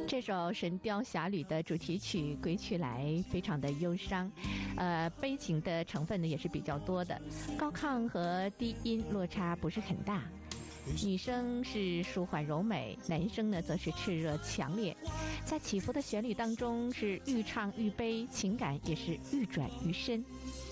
这首《神雕侠侣》的主题曲《归去来》非常的忧伤，悲情的成分呢也是比较多的，高亢和低音落差不是很大。女生是舒缓柔美，男生呢则是炽热强烈，在起伏的旋律当中是愈唱愈悲，情感也是愈转愈深。